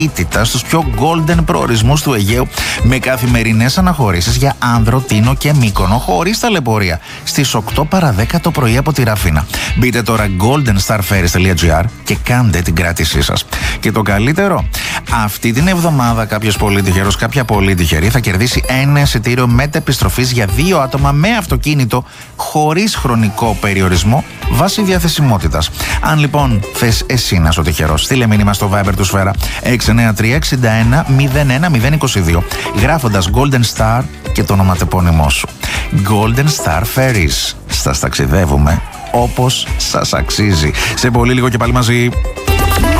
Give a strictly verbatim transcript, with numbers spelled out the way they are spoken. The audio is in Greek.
στους πιο golden προορισμούς του Αιγαίου, με καθημερινές αναχωρήσεις για Άνδρο, Τίνο και Μύκονο, χωρίς ταλαιπωρία, στις οκτώ παρά δέκα το πρωί από τη Ραφίνα. Μπείτε τώρα golden star ferries τελεία gr και κάντε την κράτησή σας. Και το καλύτερο, αυτή την εβδομάδα κάποιος πολύ τυχερός, κάποια πολύ τυχερή θα κερδίσει ένα εισιτήριο μετεπιστροφής για δύο άτομα με αυτοκίνητο, χωρίς χρονικό περιορισμό, βάσει διαθεσιμότητας. Αν λοιπόν θες εσύ να είσαι τυχερός, στείλε μήνυμα στο Viber του Σφαίρα έξι εννιά τρία εξήντα ένα μηδέν ένα μηδέν είκοσι δύο, γράφοντας Golden Star και το ονοματεπώνυμό σου. Golden Star Ferries. Σας ταξιδεύουμε όπως σας αξίζει. Σε πολύ λίγο και πάλι μαζί.